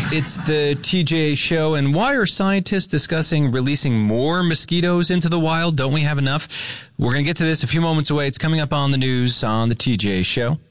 It's the TJ Show, and why are scientists discussing releasing more mosquitoes into the wild? Don't we have enough? We're going to get to this a few moments away. It's coming up on the news on the TJ Show.